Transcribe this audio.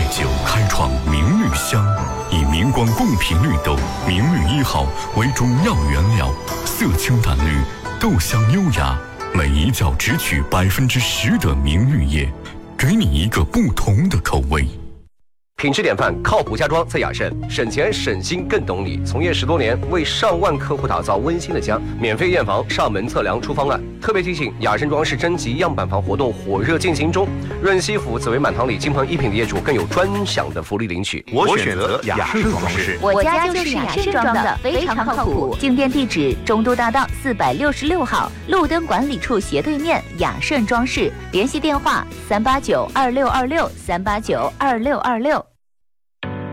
酒开创明绿香，以明光共频绿豆明绿1号为中药原料，色清淡绿，豆香优雅，每一角只取10%的明绿叶，给你一个不同的口味。 品质典范，靠谱家装在雅盛，省钱省心更懂你。从业10多年，为上万客户打造温馨的家，免费验房、上门测量、出方案。特别提醒，雅盛装饰征集样板房活动火热进行中，润西府紫薇满堂里金鹏一品的业主更有专享的福利领取。 我选择雅盛装饰， 我家就是雅盛装的，非常靠谱。进店地址：中都大道466号，路灯管理处斜对面，雅盛装饰。联系电话：3892626，3892626。